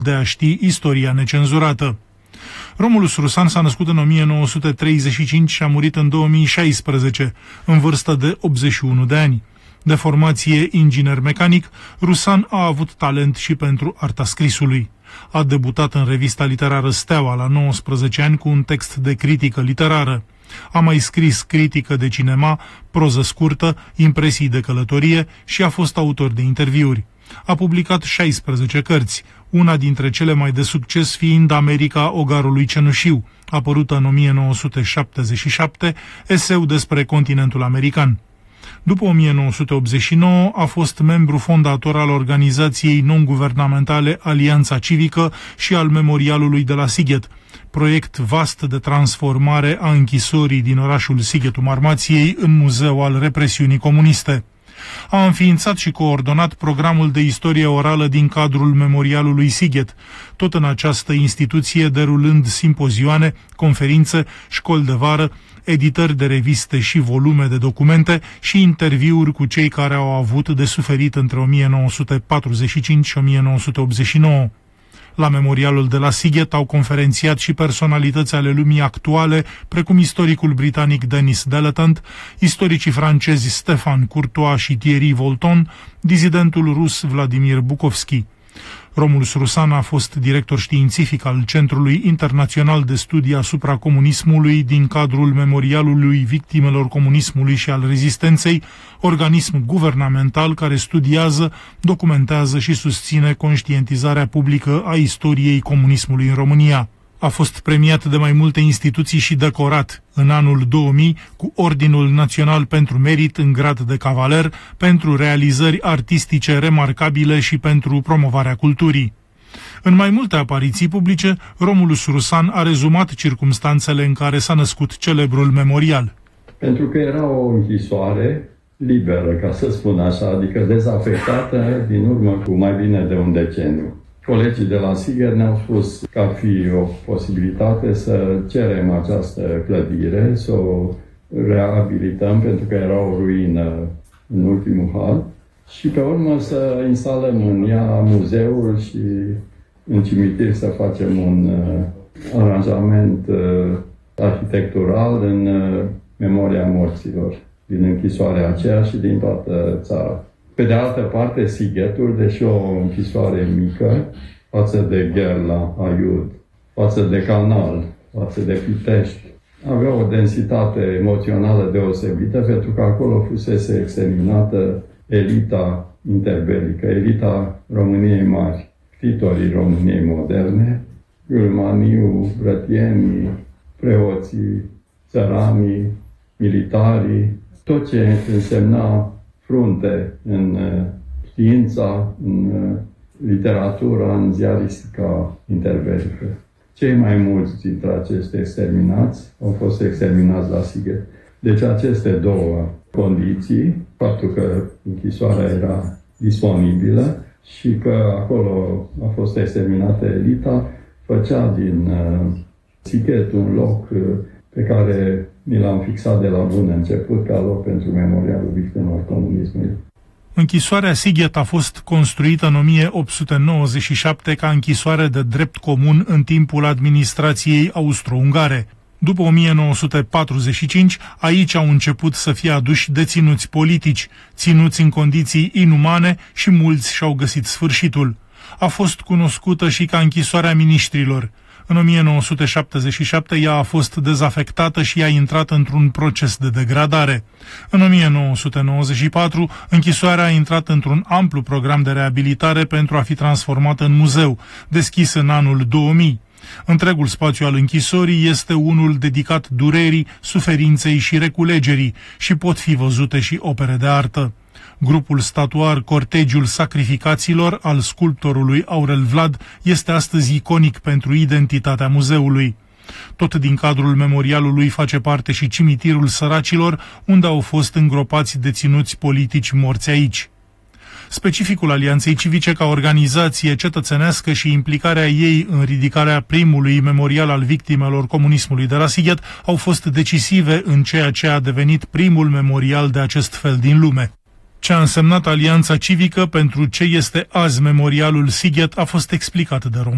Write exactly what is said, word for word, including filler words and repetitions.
de a ști istoria necenzurată. Romulus Rusan s-a născut în o mie nouă sute treizeci și cinci și a murit în două mii șaisprezece, în vârstă de optzeci și unu de ani. De formație inginer mecanic, Rusan a avut talent și pentru arta scrisului. A debutat în revista literară Steaua la nouăsprezece ani cu un text de critică literară. A mai scris critică de cinema, proză scurtă, impresii de călătorie și a fost autor de interviuri. A publicat șaisprezece cărți, una dintre cele mai de succes fiind America ogarului cenușiu, apărută în o mie nouă sute șaptezeci și șapte, eseu despre continentul american. După o mie nouă sute optzeci și nouă a fost membru fondator al organizației non-guvernamentale Alianța Civică și al Memorialului de la Sighet, proiect vast de transformare a închisorii din orașul Sighetul Marmației în muzeu al represiunii comuniste. A înființat și coordonat programul de istorie orală din cadrul Memorialului Sighet, tot în această instituție derulând simpozioane, conferințe, școli de vară, editări de reviste și volume de documente și interviuri cu cei care au avut de suferit între o mie nouă sute patruzeci și cinci și o mie nouă sute optzeci și nouă. La Memorialul de la Sighet au conferențiat și personalități ale lumii actuale, precum istoricul britanic Denis Dilettant, istoricii francezi Stéphane Courtois și Thierry Volton, dizidentul rus Vladimir Bukovski. Romulus Rusan a fost director științific al Centrului Internațional de Studii asupra Comunismului din cadrul Memorialului Victimelor Comunismului și al Rezistenței, organism guvernamental care studiază, documentează și susține conștientizarea publică a istoriei comunismului în România. A fost premiat de mai multe instituții și decorat în anul două mii cu Ordinul Național pentru Merit în grad de cavaler, pentru realizări artistice remarcabile și pentru promovarea culturii. În mai multe apariții publice, Romulus Rusan a rezumat circumstanțele în care s-a născut celebrul memorial. Pentru că era o închisoare liberă, ca să spun așa, adică dezafectată din urmă cu mai bine de un deceniu. Colegii de la Sighet ne-au spus că ar fi o posibilitate să cerem această clădire, să o reabilităm, pentru că era o ruină în ultimul hal, și pe urmă să instalăm în ea muzeul și în cimitir să facem un uh, aranjament uh, arhitectural în uh, memoria morților din închisoarea aceea și din toată țara. Pe de altă parte, Sighetul, deși o închisoare mică, față de Gherla, Aiud, față de Canal, față de Pitești, avea o densitate emoțională deosebită, pentru că acolo fusese exterminată elita interbelică, elita României mari, scritorii României moderne, Gâlmaniu, Brătienii, preoții, țăranii, militarii, tot ce însemna frunte în știința, în literatura, în ziaristica interbelică. Cei mai mulți dintre acești exterminați au fost exterminați la Sighet. Deci aceste două condiții, faptul că închisoarea era disponibilă și că acolo a fost exterminată elita, făcea din uh, Sighet un loc uh, pe care ni l-am fixat de la bun început ca loc pentru memorialul victimelor comunismului. Închisoarea Sighet a fost construită în o mie opt sute nouăzeci și șapte ca închisoare de drept comun în timpul administrației austro-ungare. După o mie nouă sute patruzeci și cinci, aici au început să fie aduși deținuți politici, ținuți în condiții inumane și mulți și-au găsit sfârșitul. A fost cunoscută și ca închisoarea miniștrilor. În o mie nouă sute șaptezeci și șapte ea a fost dezafectată și a intrat într-un proces de degradare. În o mie nouă sute nouăzeci și patru, închisoarea a intrat într-un amplu program de reabilitare pentru a fi transformată în muzeu, deschis în anul două mii. Întregul spațiu al închisorii este unul dedicat durerii, suferinței și reculegerii și pot fi văzute și opere de artă. Grupul statuar Cortegiul Sacrificaților al sculptorului Aurel Vlad este astăzi iconic pentru identitatea muzeului. Tot din cadrul memorialului face parte și cimitirul săracilor, unde au fost îngropați deținuți politici morți aici. Specificul Alianței Civice ca organizație cetățenească și implicarea ei în ridicarea primului memorial al victimelor comunismului de la Sighet au fost decisive în ceea ce a devenit primul memorial de acest fel din lume. Ce a însemnat Alianța Civică pentru ce este azi memorialul Sighet a fost explicat de Rom.